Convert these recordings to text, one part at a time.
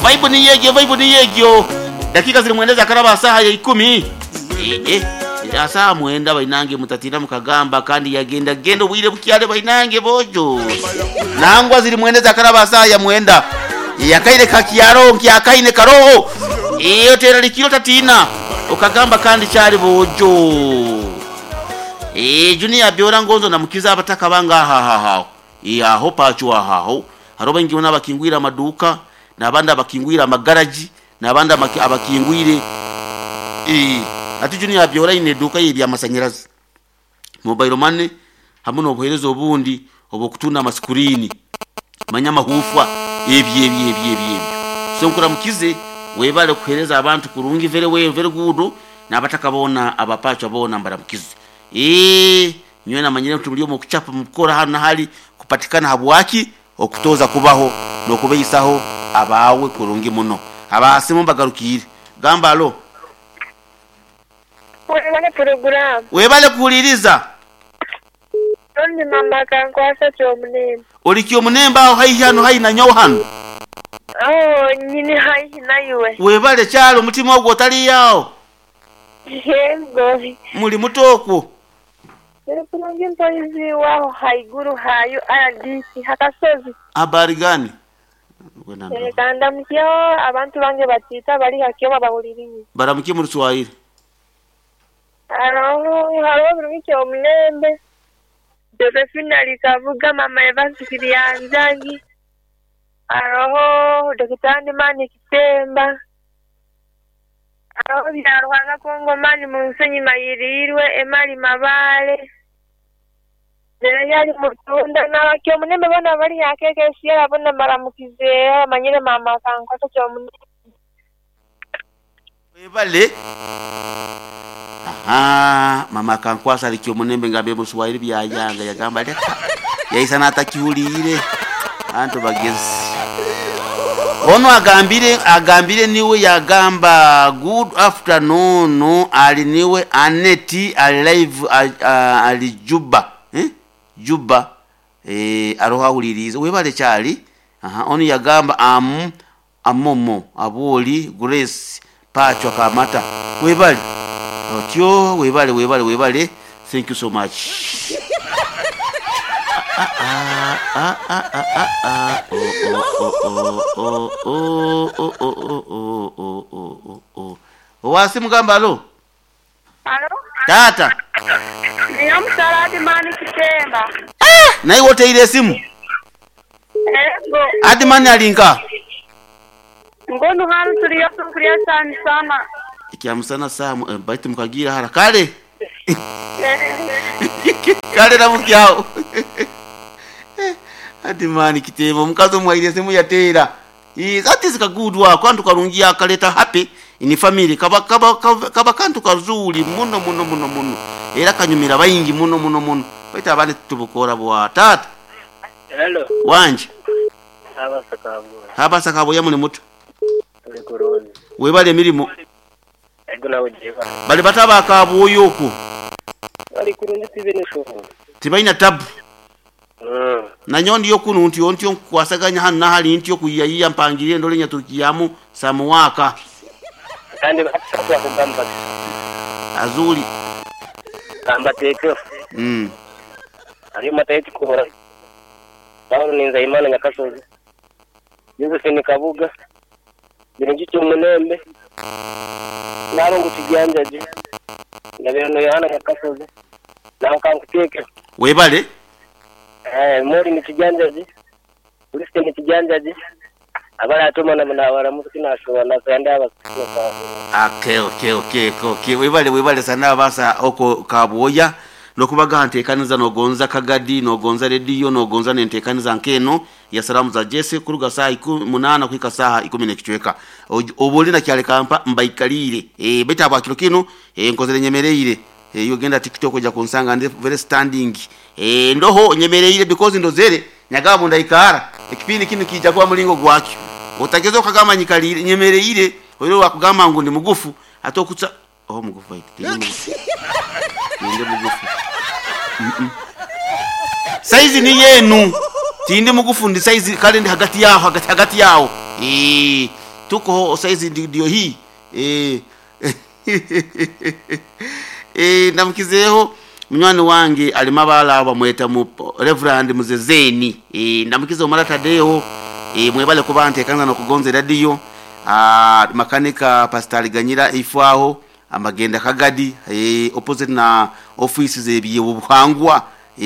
Vibe ni yegyo. Dakika zilimwendeza karaba saa ya 10. Asa mwenda bainange mutatina mukagamba kandi yagenda gendo bwire bukyale bainange bojo. Nangwa zilimwendeza karaba saa ya mwenda. Yakaire kakiyaro kyakaine karoho. Iyo tera likilo tatina. Ukagamba kandi cyari bojo. Junior Biora Ngonzo na mukiza abataka banga ha. Aho pacho aho. Haroba ngiona abakingwira amaduka, nabanda abakingwira amagaraji, nabanda abakingwire ati Junior Biora ine duka yibya amasanyirazi. Mobile money hamwe no buherezo obundi obokutuna amaskurini. Manyama hufwa ebye. So nkura mukize webale kuhereza abantu kurungi very good nabataka bona abapacho bona mbara mukize. Nywena manyire tumulio mu kuchapa mukora hano hali kupatikana habwaki okutoza kubaho no kubeyisaho abawe kurungi muno abasimu bagarukire gamba alo webale kuliriza Noni mama kankwasa chomunemba Olikyo munemba aho hano haina nyo hano nyini haina yuwe webale cyalo mutima ogwo tali yao Yego muli mutoko Kurungi mpoizi wao haiguru hayo adisi hakasozi habari gani kanda mkyo abantu bange batita bali hakyo babuliriye baramuki mu Kiswahili haro birungi cyo munembe Josephine alikavuga mama Evansi yanjagi aroho dokitani mani kitemba aroho byarwanga kongo mani munsenyi mayirirwe emali mabale yali mutunda na kyo munembe bana bali yakeke siya bona maramukize amanyire mama kankwasa cyo munembe webale mama kankwasa alikyo munembe ngabe mu Kiswahili byayanga yagamba leka yaisana atakihulire anto bagezi ono agambire niwe yagamba good afternoon ali niwe Aneti alive ali Juba aroha uliriza webale cyali ono yagamba amomo aboli Grace pacho kamata webale otyo webale thank you so much wasi mugamba alo tata niyo msaladi mani kitemba na iwote ile simu adi mani alinka ngono hanu tuliyo tukuria sana ikiamsana saa baiti mukagira hara kale kale na mukyao adi mani kitema mukazo mwaile simu yatera that is good work kwantu karungia kaleta happy in family kaba kantu kazuli muno era kanyumira bayingi muno baita abane tubukora bwa tata hello wanje abasakabo yamune muto webale mirimo bali bataba kabuyo ko bali kurungi sibene sho tibaina tabu na nyondi yokunu ntyo kwasaganya hana hali ntyo kuyiya mpangire ndolenya tukiyamu samuwaka kandi bakatwa kugamba azuli kamba teke ari matayiti kubora Paulo ninza imana nyakasozi nizo sene kabuga birungi cyo munembe naro ngutiganjaje ndabero yana nyakasozi naho kankuteke webale mori ni kiganjaje uriste ni kiganjaje abara atuma na baramusikina ashobora nasanda okay webale sana basa oko kabuoya nokubaga ntekaniza nogonza kagadi nogonza radio nogonza nentekaniza nkeno ya salamu za Jesse kuruga saa 8 kuika saa 10 kichweka oboli na kyale kampa mbaikalire beta aba kilo kino nkozere nyemereire yogenda TikTok ja kunsanga ndi very standing ndoho nyemereire because ndozere nyagabo ndaikara ekipindi kino kija kwa mulingo gwaki utagezo kagama nyikalire nyemereire oyo wakugama ngo ndi mugufu atokutsa mugufu ndi mugufu saizi ni yenu tindi mugufu ndi saizi kale ndi hagati yao tuko saizi ndio hii ndamukizeho munywani wange alimabala bamweta mu Reverend Muzezeni ndamukizeho Malatadeho mwebale kubante kanza no kugonze radio makanika Pastor Ganyira ifwaho amagenda kagadi opposite na offices ebiye buhangwa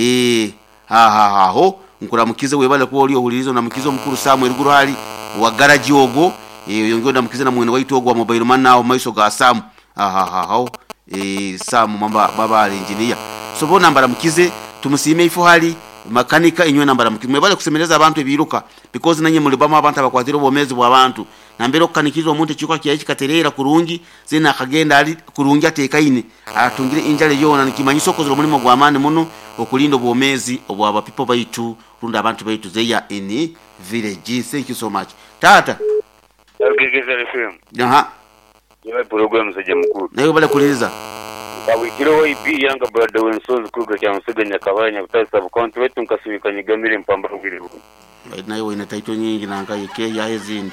ho nkuramukize webale ko oli ohulirizo namukizo mukuru Samuel Guruhali wa garage ogo yongyo ndamukize na mwene waitogwa mobile man nawo maiso ga Sam ho Sam mamba baba engineer so bona mbaramukize tumusime ifuhali makanika inywe nambara mukimwe bale kusemereza abantu ebiruka because nanye mulibama abantu abakwatira obomezi bw'abantu nambere okanikizo omuntu cyuka kiyachi katerera kurungi zina akagenda ali kurungi atekaine atungire injale yona nikimanyiso kozero mulimo gw'amani muno okulinda obomezi obwa people baitu runda abantu baitu zeya in village. Thank you so much tata Algegeza FM aha yewe program zaje mukuru nayo bale kuliriza Kawikiro OIB yanga brother Wensozi kuga cya Museganya kabanya kutasa bukonti wetu nkasubika nyigamire mpamba rugiribu nayo ina taito nyingi nangayike ya ezindi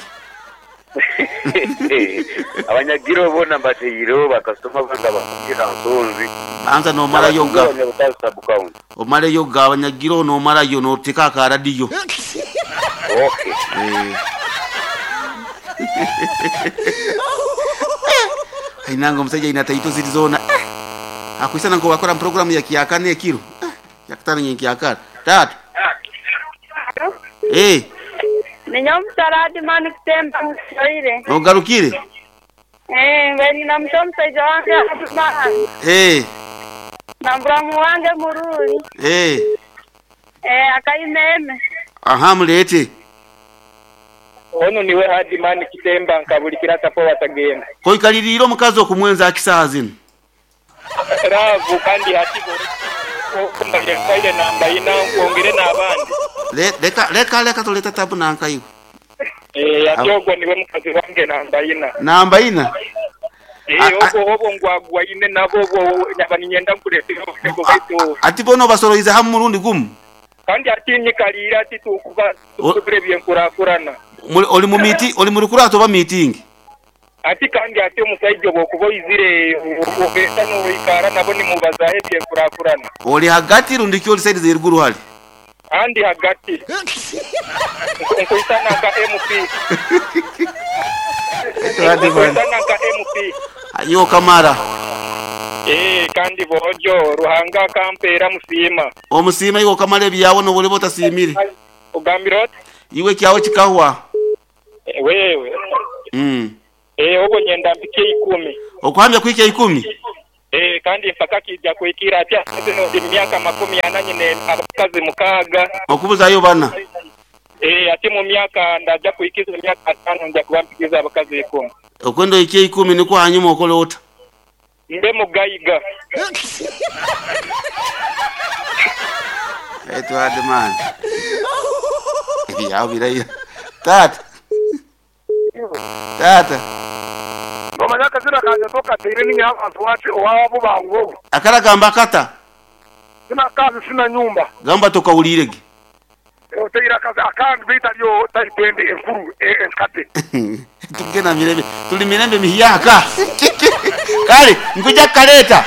abanyagiro bona bateyiro bakasoma banga bakugira Nsonzi anza no mara yoga o mara yoga abanyagiro no mara yo no tika ka radio okay Ainango msaja ina taito zilizona akusana ngo bakora program ya kiakane kiro yakutana nyingi yakara tatu Ninyomsaradi mani Kitemba mshaire ogarukire ngani namtomsaija wange abimana namburamu wange mururi akaimeme aha mulete ono niwe hadi mani Kitemba nkabulikira tapo watagenda ko ikaliriro mukazi okumwenza akisaha zino ravu kandi hatibo kumbaye kaile namba ina kuongere n'abandi leka toleta tabu nankayo yatogwa niwe mukazi wange namba ina obo ngwagwa ine nabo nyabani nyenda kuletera obutego baitu ati bono basoroize hamu murundi gumu kandi atinyi kalira ati tukuba tukubrebye nkurakurana oli mu meeting oli mu rukurato ba meeting ati kandi ati omusaijo bokuboizire obeta no ikara nabo ni mubaza hebye nkurakurana oli hagati rundi kyo side ze Guruhali andi hagati nkoitana ka MP nkoitana ka MP ayo kamara kandi bojo ruhanga kampera musima omusima iko kamale byawo no bole botasimire ugambirote iwe kyawo kikahwa wewe obo nyenda mbike 10 okwambya kwike 10 kandi mpaka kijja kwikira ati no myaka 40 ne abakazi mukaga okubuza ayo bana ati mu myaka ndaja kuikiza myaka 5 nja kubampikiza abakazi 10 okwendo ike 10 niko hanyuma okolota mbe mugayiga eto adman ya biraya tata ngoma yakazira kanje toka tirini ya abantu wachi owabo bango akara gamba kata sina kazi sina nyumba gamba toka ulirege oteira kazi akandi bita lyo taipende efuru enkate tukena mirembe tuli mirembe mihiyaka kale nkuja kaleta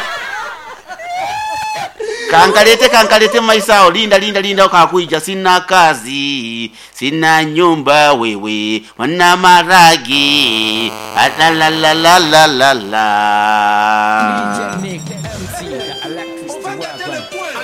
kankalete maisao linda okakuija sina kazi sina nyumba wewe wana maragi la